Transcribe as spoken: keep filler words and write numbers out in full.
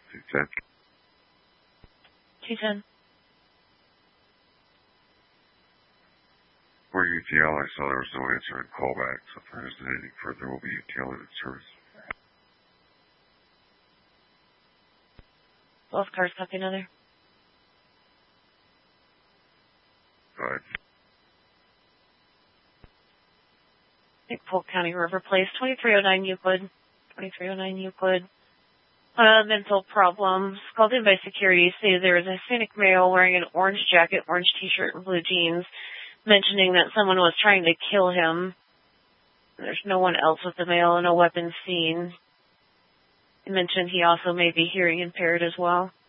two ten. two ten. For U T L, I saw there was no answer and callback, so if there isn't anything further, will be U T L in service. Both cars copy another. Go ahead. Polk County River Place, twenty-three oh nine Euclid. twenty-three oh nine Euclid. Uh, mental problems. Called in by security. Say there is a Hispanic male wearing an orange jacket, orange t-shirt, and blue jeans, mentioning that someone was trying to kill him. There's no one else with the male and no weapons seen. He mentioned he also may be hearing impaired as well.